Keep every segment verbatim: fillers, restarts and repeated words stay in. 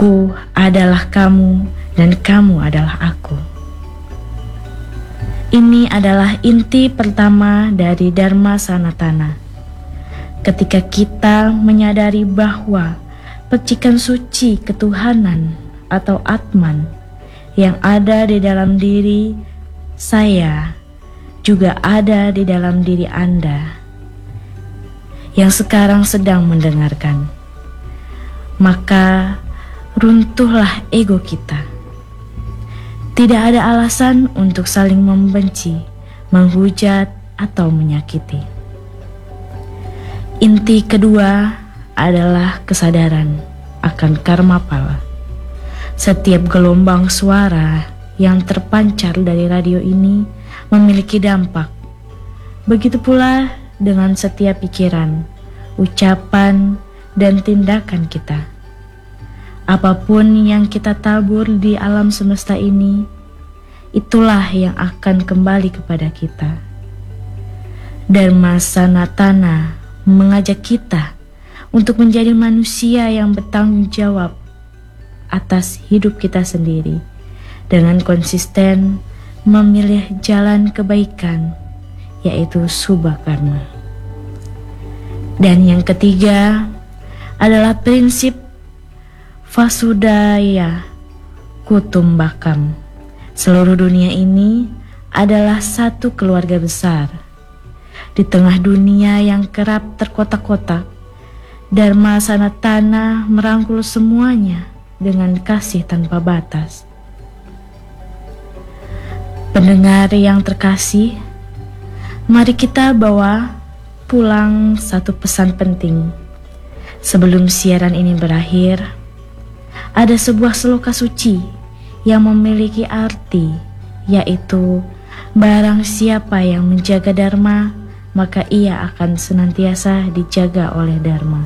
Aku adalah kamu dan kamu adalah aku. Ini adalah inti pertama dari Dharma Sanatana. Ketika kita menyadari bahwa percikan suci ketuhanan atau Atman yang ada di dalam diri saya juga ada di dalam diri Anda yang sekarang sedang mendengarkan, maka runtuhlah ego kita. Tidak ada alasan untuk saling membenci, menghujat, atau menyakiti. Inti kedua adalah kesadaran akan karma pala. Setiap gelombang suara yang terpancar dari radio ini memiliki dampak. Begitu pula dengan setiap pikiran, ucapan, dan tindakan kita. Apapun yang kita tabur di alam semesta ini, itulah yang akan kembali kepada kita. Dharma Sanatana mengajak kita untuk menjadi manusia yang bertanggung jawab atas hidup kita sendiri dengan konsisten memilih jalan kebaikan, yaitu subha karma. Dan yang ketiga adalah prinsip Vasudhaiya Kutumbakam. Seluruh dunia ini adalah satu keluarga besar. Di tengah dunia yang kerap terkotak-kotak, Dharma Sanatana merangkul semuanya dengan kasih tanpa batas. Pendengar yang terkasih, mari kita bawa pulang satu pesan penting. Sebelum siaran ini berakhir, ada sebuah sloka suci yang memiliki arti, yaitu barang siapa yang menjaga Dharma, maka ia akan senantiasa dijaga oleh Dharma.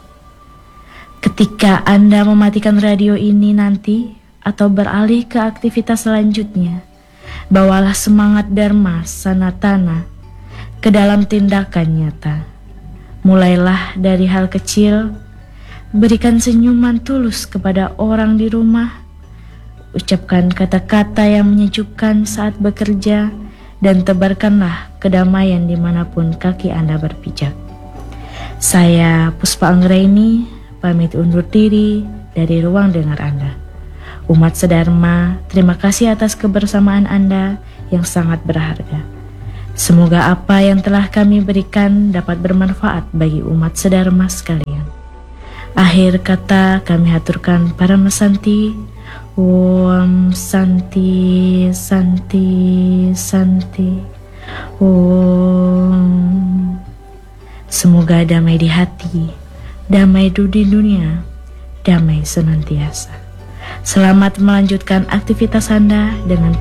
Ketika Anda mematikan radio ini nanti atau beralih ke aktivitas selanjutnya, bawalah semangat Dharma Sanatana ke dalam tindakan nyata. Mulailah dari hal kecil, berikan senyuman tulus kepada orang di rumah, ucapkan kata-kata yang menyejukkan saat bekerja, dan tebarkanlah kedamaian dimanapun kaki Anda berpijak. Saya Puspa Anggraini, pamit undur diri dari ruang dengar Anda. Umat Sedharma, terima kasih atas kebersamaan Anda yang sangat berharga. Semoga apa yang telah kami berikan dapat bermanfaat bagi umat Sedharma sekalian. Akhir kata kami haturkan Paramasanti. Om Santi Santi Santi Om. Semoga damai di hati, damai di dunia, damai senantiasa. Selamat melanjutkan aktivitas Anda dengan